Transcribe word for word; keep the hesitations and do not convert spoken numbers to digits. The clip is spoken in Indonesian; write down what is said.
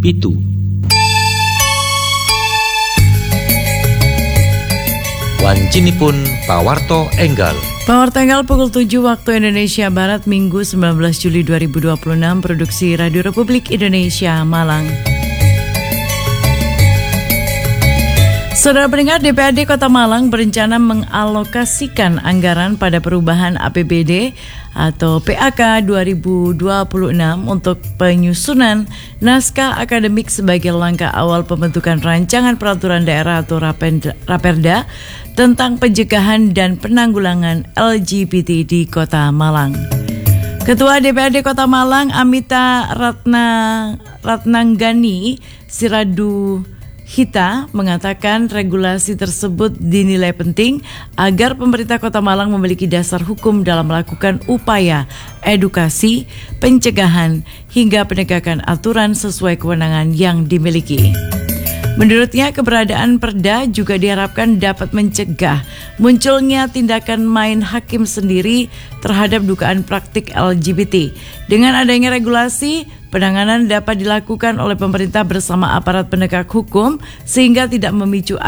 Pitu. Wancinipun pawarto enggal. Pawarto enggal pukul tujuh waktu Indonesia Barat, Minggu sembilan belas Juli dua ribu dua puluh enam, produksi Radio Republik Indonesia Malang. Saudara pendengar, D P R D Kota Malang berencana mengalokasikan anggaran pada perubahan A P B D atau P A K dua ribu dua puluh enam untuk penyusunan naskah akademik sebagai langkah awal pembentukan rancangan peraturan daerah atau Raperda tentang pencegahan dan penanggulangan L G B T di Kota Malang. Ketua D P R D Kota Malang, Amita Ratna Ratnanggani Siradu Hita, mengatakan regulasi tersebut dinilai penting agar pemerintah Kota Malang memiliki dasar hukum dalam melakukan upaya edukasi, pencegahan, hingga penegakan aturan sesuai kewenangan yang dimiliki. Menurutnya, keberadaan perda juga diharapkan dapat mencegah munculnya tindakan main hakim sendiri terhadap dugaan praktik L G B T. Dengan adanya regulasi, penanganan dapat dilakukan oleh pemerintah bersama aparat penegak hukum sehingga tidak memicu